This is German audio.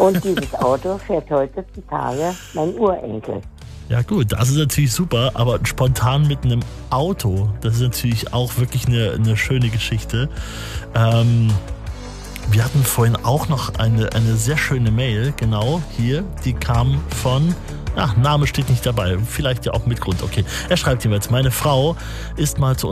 Und dieses Auto fährt heutzutage mein Urenkel. Ja gut, das ist natürlich super, aber spontan mit einem Auto, das ist natürlich auch wirklich eine schöne Geschichte. Wir hatten vorhin auch noch eine sehr schöne Mail, genau hier, die kam von, Name steht nicht dabei, vielleicht ja auch mit Grund, okay. Er schreibt jeweils, meine Frau ist mal zu